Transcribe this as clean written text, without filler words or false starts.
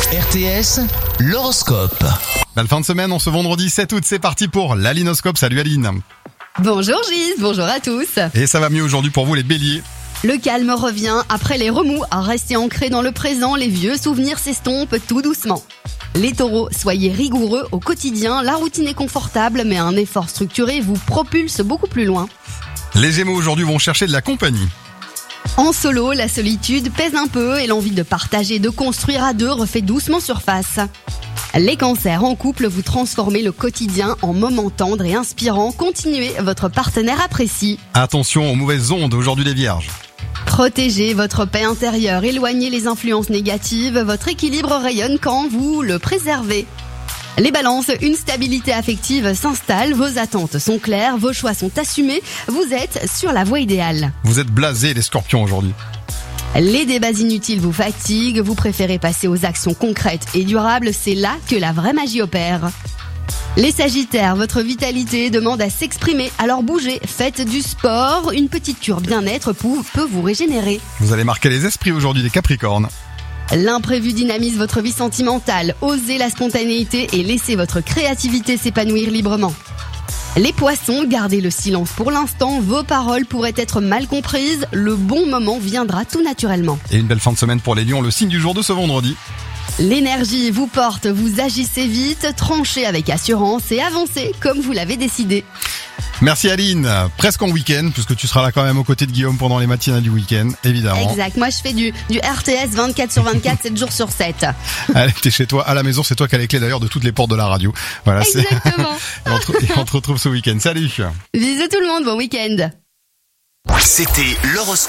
RTS, l'horoscope. Belle fin de semaine, on se vendredi 7 août, c'est parti pour l'Alinoscope. Salut Aline. Bonjour Gis, bonjour à tous. Et ça va mieux aujourd'hui pour vous les béliers. Le calme revient après les remous. À rester ancrés dans le présent, les vieux souvenirs s'estompent tout doucement. Les taureaux, soyez rigoureux au quotidien. La routine est confortable, mais un effort structuré vous propulse beaucoup plus loin. Les gémeaux aujourd'hui vont chercher de la compagnie. En solo, la solitude pèse un peu et l'envie de partager, de construire à deux refait doucement surface. Les cancers, en couple, vous transformez le quotidien en moments tendres et inspirants. Continuez, votre partenaire apprécie. Attention aux mauvaises ondes aujourd'hui les vierges. Protégez votre paix intérieure, éloignez les influences négatives, votre équilibre rayonne quand vous le préservez. Les balances, une stabilité affective s'installe, vos attentes sont claires, vos choix sont assumés, vous êtes sur la voie idéale. Vous êtes blasés les scorpions aujourd'hui. Les débats inutiles vous fatiguent, vous préférez passer aux actions concrètes et durables, c'est là que la vraie magie opère. Les sagittaires, votre vitalité demande à s'exprimer, alors bougez, faites du sport, une petite cure bien-être peut vous régénérer. Vous allez marquer les esprits aujourd'hui les capricornes. L'imprévu dynamise votre vie sentimentale, osez la spontanéité et laissez votre créativité s'épanouir librement. Les poissons, gardez le silence pour l'instant, vos paroles pourraient être mal comprises, le bon moment viendra tout naturellement. Et une belle fin de semaine pour les lions, le signe du jour de ce vendredi. L'énergie vous porte, vous agissez vite, tranchez avec assurance et avancez comme vous l'avez décidé. Merci Aline, presque en week-end, puisque tu seras là quand même aux côtés de Guillaume pendant les matinales du week-end, évidemment. Exact, moi je fais du RTS 24/24, 7 jours sur 7. Allez, t'es chez toi, à la maison, c'est toi qui as les clés d'ailleurs de toutes les portes de la radio. Voilà, Exactement. Et on te retrouve ce week-end. Salut. Bisous tout le monde, bon week-end. C'était l'horoscope.